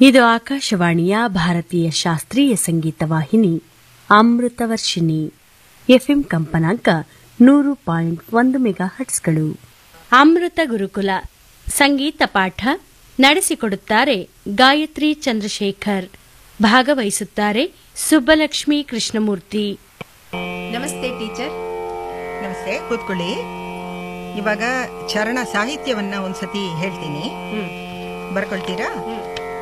ಇದು ಆಕಾಶವಾಣಿಯ ಭಾರತೀಯ ಶಾಸ್ತ್ರೀಯ ಸಂಗೀತ ವಾಹಿನಿ ಅಮೃತವರ್ಷಿಣಿ. ಎಫ್ಎಂ ಕಂಪನಾಂಕ 100.1 ಮೆಗಾಹರ್ಟ್ಸ್ಗಳು. ಅಮೃತ ಗುರುಕುಲ ಸಂಗೀತ ಪಾಠ ನಡೆಸಿಕೊಡುತ್ತಾರೆ ಗಾಯತ್ರಿ ಚಂದ್ರಶೇಖರ್. ಭಾಗವಹಿಸುತ್ತಾರೆ ಸುಬ್ಬಲಕ್ಷ್ಮಿ ಕೃಷ್ಣಮೂರ್ತಿ. ನಮಸ್ತೆ ಟೀಚರ್. ನಮಸ್ತೆ, ಕೂತ್ಕೊಳ್ಳಿ. ಇವಾಗ ಚರಣ ಸಾಹಿತ್ಯವನ್ನ ಒಂದ್ಸತಿ ಹೇಳ್ತೀನಿ, ಬರ್ಕೊಳ್ತೀರಾ?